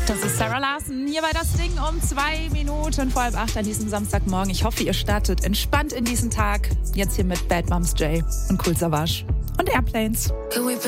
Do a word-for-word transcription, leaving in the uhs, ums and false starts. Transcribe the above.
Das ist Sarah Larson hier bei Das Ding um zwei Minuten vor halb acht an diesem Samstagmorgen. Ich hoffe, ihr startet entspannt in diesen Tag. Jetzt hier mit Bad Moms J und Kool Savas und Airplanes. Can we